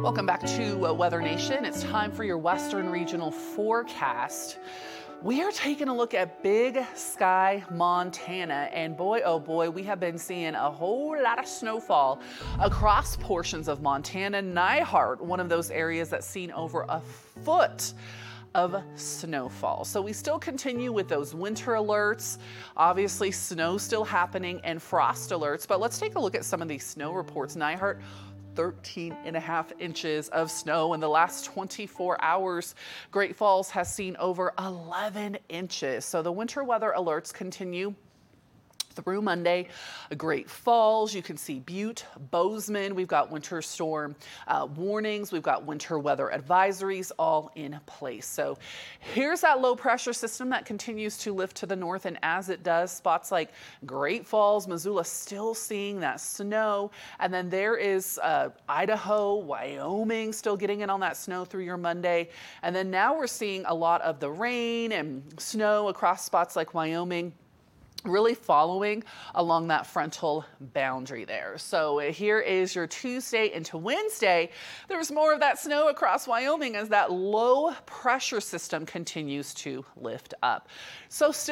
Welcome back to Weather Nation. It's time for your Western Regional Forecast. We are taking a look at Big Sky, Montana, and boy, oh boy, we have been seeing a whole lot of snowfall across portions of Montana. Nyhart, one of those areas that's seen over a foot of snowfall. So we still continue with those winter alerts. Obviously, snow still happening and frost alerts, but let's take a look at some of these snow reports. Nyhart, 13.5 inches of snow in the last 24 hours. Great Falls has seen over 11 inches. So the winter weather alerts continue through Monday. Great Falls, you can see Butte, Bozeman, we've got winter storm warnings, we've got winter weather advisories all in place. So here's that low pressure system that continues to lift to the north, and as it does, spots like Great Falls, Missoula still seeing that snow, and then there is Idaho, Wyoming still getting in on that snow through your Monday, and then now we're seeing a lot of the rain and snow across spots like Wyoming, really following along that frontal boundary there. So here is your Tuesday into Wednesday. There's more of that snow across Wyoming as that low pressure system continues to lift up. So still